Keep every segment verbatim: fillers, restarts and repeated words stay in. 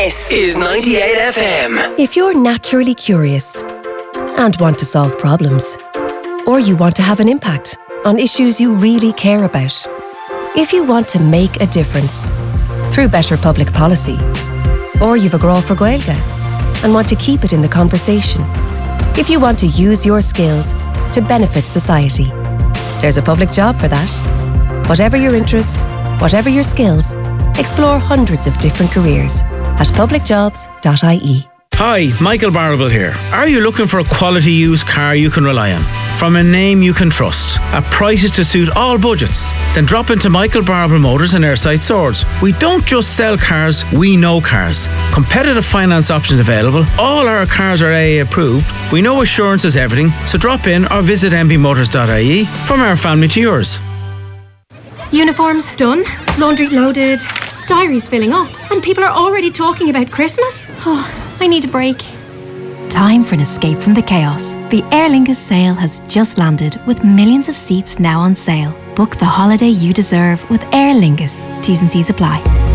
This is ninety-eight F M. If you're naturally curious and want to solve problems, or you want to have an impact on issues you really care about, if you want to make a difference through better public policy, or you've a grow for Gaeilge and want to keep it in the conversation, if you want to use your skills to benefit society, there's a public job for that. Whatever your interest, whatever your skills, explore hundreds of different careers at public jobs dot I E. Hi, Michael Barrable here. Are you looking for a quality used car you can rely on? From a name you can trust, at prices to suit all budgets? Then drop into Michael Barrable Motors in Airside Swords. We don't just sell cars, we know cars. Competitive finance options available. All our cars are A A approved. We know assurance is everything, so drop in or visit m b motors dot I E. From our family to yours. Uniforms done, laundry loaded, diaries filling up, and people are already talking about Christmas? Oh, I need a break. Time for an escape from the chaos. The Aer Lingus sale has just landed with millions of seats now on sale. Book the holiday you deserve with Aer Lingus. T's and C's apply.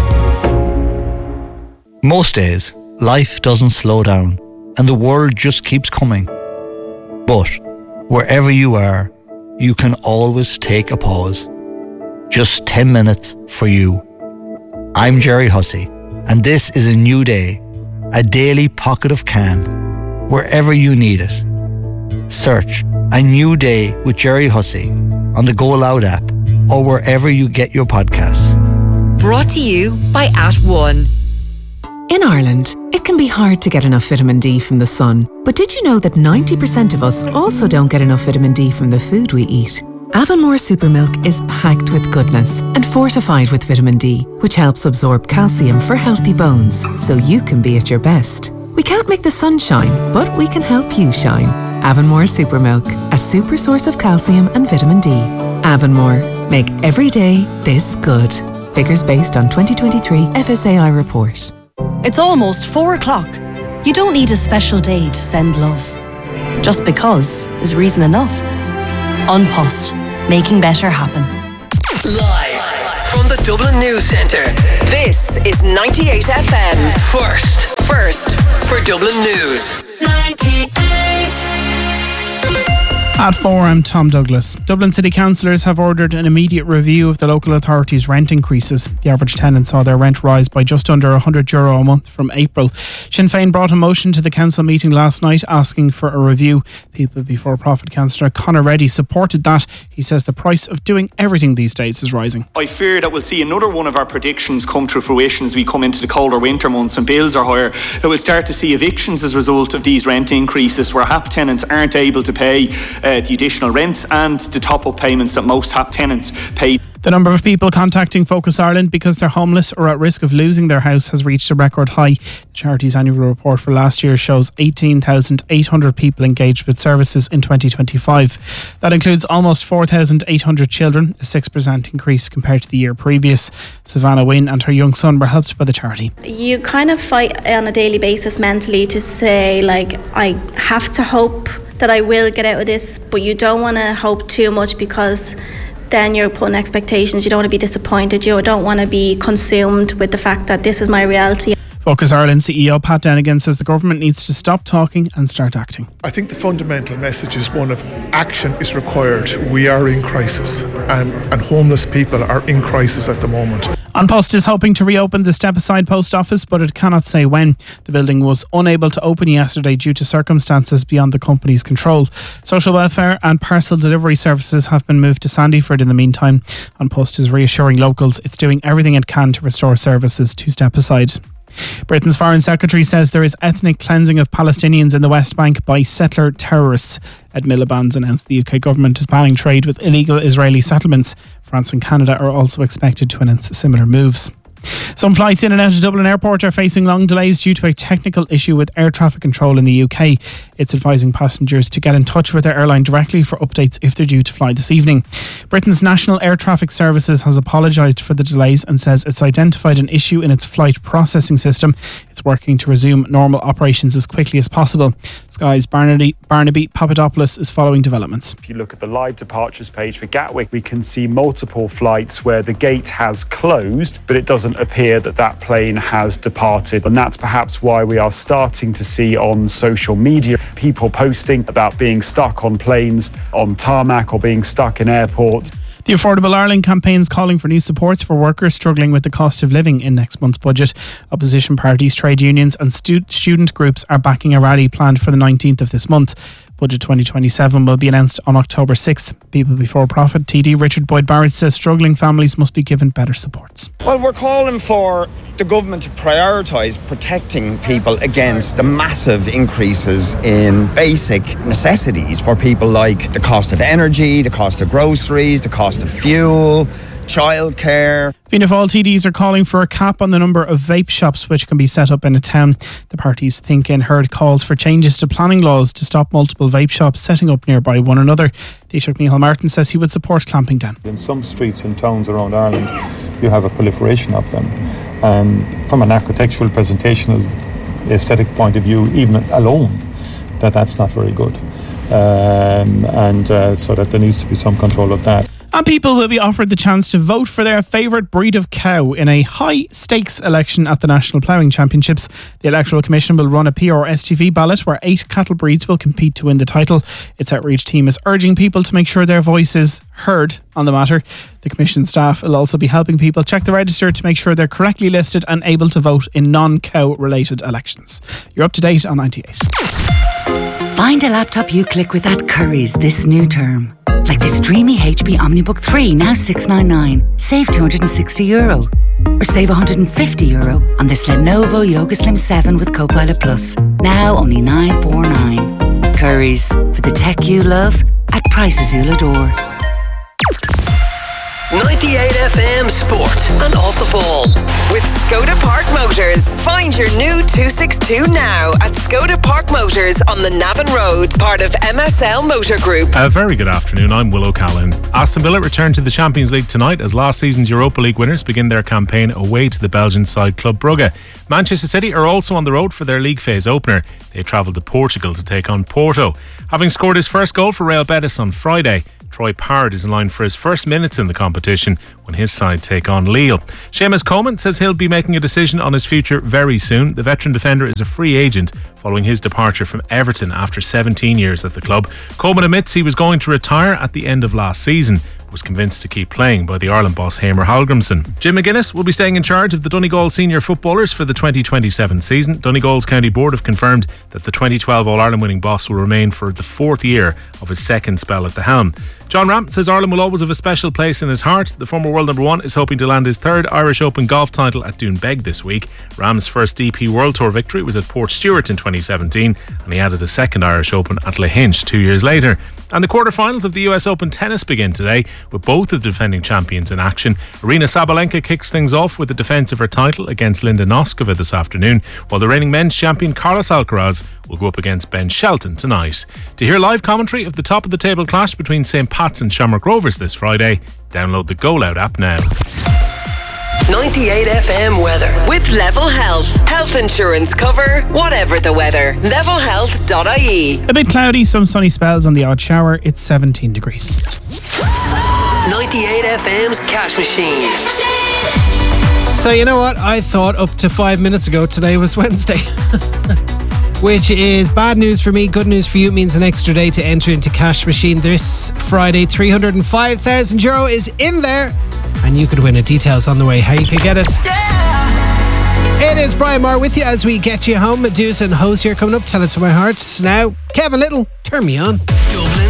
Most days, life doesn't slow down and the world just keeps coming. But wherever you are, you can always take a pause. Just ten minutes for you. I'm Jerry Hussey, and this is a new day, a daily pocket of calm, wherever you need it. Search A New Day with Jerry Hussey on the Go Loud app or wherever you get your podcasts. Brought to you by At One. In Ireland, it can be hard to get enough vitamin D from the sun. But did you know that ninety percent of us also don't get enough vitamin D from the food we eat? Avonmore Supermilk is packed with goodness and fortified with vitamin D, which helps absorb calcium for healthy bones, so you can be at your best. We can't make the sun shine, but we can help you shine. Avonmore Supermilk, a super source of calcium and vitamin D. Avonmore, make every day this good. Figures based on twenty twenty-three F S A I report. It's almost four o'clock. You don't need a special day to send love. Just because is reason enough. An Post, making better happen. Live from the Dublin News Centre, this is ninety-eight F M. First, first for Dublin News. ninety-eight. At four, I'm Tom Douglas. Dublin City Councillors have ordered an immediate review of the local authority's rent increases. The average tenant saw their rent rise by just under one hundred euro a month from April. Sinn Féin brought a motion to the council meeting last night asking for a review. People Before Profit councillor Conor Reddy supported that. He says the price of doing everything these days is rising. I fear that we'll see another one of our predictions come to fruition as we come into the colder winter months and bills are higher. That we'll start to see evictions as a result of these rent increases, where H A P tenants aren't able to pay uh, the additional rents and the top-up payments that most H A P tenants pay. The number of people contacting Focus Ireland because they're homeless or at risk of losing their house has reached a record high. The charity's annual report for last year shows eighteen thousand eight hundred people engaged with services in twenty twenty-five. That includes almost four thousand eight hundred children, a six percent increase compared to the year previous. Savannah Wynne and her young son were helped by the charity. You kind of fight on a daily basis mentally to say, like, I have to hope that I will get out of this, but you don't want to hope too much because then you're putting expectations. You don't want to be disappointed. You don't want to be consumed with the fact that this is my reality. Focus Ireland C E O Pat Denigan says the government needs to stop talking and start acting. I think the fundamental message is one of action is required. We are in crisis, and, and homeless people are in crisis at the moment. An Post is hoping to reopen the Stepaside post office, but it cannot say when. The building was unable to open yesterday due to circumstances beyond the company's control. Social welfare and parcel delivery services have been moved to Sandyford in the meantime. An Post is reassuring locals it's doing everything it can to restore services to Stepaside. Britain's Foreign Secretary says there is ethnic cleansing of Palestinians in the West Bank by settler terrorists. Ed Miliband's announced the U K government is banning trade with illegal Israeli settlements. France and Canada are also expected to announce similar moves. Some flights in and out of Dublin Airport are facing long delays due to a technical issue with air traffic control in the U K. It's advising passengers to get in touch with their airline directly for updates if they're due to fly this evening. Britain's National Air Traffic Services has apologised for the delays and says it's identified an issue in its flight processing system. It's working to resume normal operations as quickly as possible. Sky's Barnaby, Barnaby Papadopoulos is following developments. If you look at the live departures page for Gatwick, we can see multiple flights where the gate has closed, but it doesn't doesn't appear that that plane has departed. And that's perhaps why we are starting to see on social media people posting about being stuck on planes, on tarmac, or being stuck in airports. The Affordable Ireland campaign is calling for new supports for workers struggling with the cost of living in next month's budget. Opposition parties, trade unions and stu- student groups are backing a rally planned for the nineteenth of this month. Budget twenty twenty-seven will be announced on October sixth. People Before Profit T D Richard Boyd Barrett says struggling families must be given better supports. Well, we're calling for the government to prioritise protecting people against the massive increases in basic necessities for people, like the cost of energy, the cost of groceries, the cost of fuel, childcare. Fianna Fáil T Ds are calling for a cap on the number of vape shops which can be set up in a town. The parties think and heard calls for changes to planning laws to stop multiple vape shops setting up nearby one another. Taoiseach Micheál Martin says he would support clamping down. In some streets and towns around Ireland, you have a proliferation of them. And from an architectural, presentational, aesthetic point of view, even alone, that that's not very good. Um, and uh, so that there needs to be some control of that. And people will be offered the chance to vote for their favourite breed of cow in a high-stakes election at the National Ploughing Championships. The Electoral Commission will run a P R S T V ballot where eight cattle breeds will compete to win the title. Its outreach team is urging people to make sure their voice is heard on the matter. The Commission staff will also be helping people check the register to make sure they're correctly listed and able to vote in non-cow related elections. You're up to date on ninety-eight. Find a laptop you click with at Curry's this new term. Like this dreamy H P OmniBook three, now six ninety-nine. Save two hundred sixty euro. Or save one hundred fifty euro on this Lenovo Yoga Slim seven with Copilot Plus. Now only nine forty-nine. Curry's, for the tech you love, at prices you'll adore. ninety-eight F M Sport and Off the Ball with Skoda Park Motors. Find your new two sixty-two now at Skoda Park Motors on the Navan Road, part of M S L Motor Group. A very good afternoon, I'm Will O'Callaghan. Aston Villa return to the Champions League tonight as last season's Europa League winners begin their campaign away to the Belgian side Club Brugge. Manchester City are also on the road for their league phase opener. They travel to Portugal to take on Porto. Having scored his first goal for Real Betis on Friday, Troy Parrott is in line for his first minutes in the competition when his side take on Lille. Seamus Coleman says he'll be making a decision on his future very soon. The veteran defender is a free agent following his departure from Everton after seventeen years at the club. Coleman admits he was going to retire at the end of last season, but was convinced to keep playing by the Ireland boss Hamer Hallgrimsson. Jim McGuinness will be staying in charge of the Donegal senior footballers for the twenty twenty-seven season. Donegal's County Board have confirmed that the twenty twelve All-Ireland winning boss will remain for the fourth year of his second spell at the helm. John Ram says Ireland will always have a special place in his heart. The former world number one is hoping to land his third Irish Open golf title at Doonbeg this week. Ram's first D P World Tour victory was at Portstewart in twenty seventeen, and he added a second Irish Open at Lahinch two years later. And the quarterfinals of the U S Open tennis begin today, with both of the defending champions in action. Aryna Sabalenka kicks things off with the defence of her title against Linda Noskova this afternoon, while the reigning men's champion Carlos Alcaraz will go up against Ben Shelton tonight. To hear live commentary of the top of the table clash between Saint Pat's and Shamrock Rovers this Friday, download the Go Loud app now. ninety-eight F M weather with Level Health. Health insurance cover, whatever the weather. level health dot I E. A bit cloudy, some sunny spells and the odd shower. It's seventeen degrees. ninety-eight F M's Cash Machine. So you know what? I thought up to five minutes ago today was Wednesday. Which is bad news for me, good news for you. It means an extra day to enter into Cash Machine this Friday. three hundred five thousand euro is in there, and you could win it. Details on the way how you could get it. Yeah. It is Brian Marr with you as we get you home. Medusa and Hosier coming up. Tell It To My Heart. Now, Kevin Little, turn me on.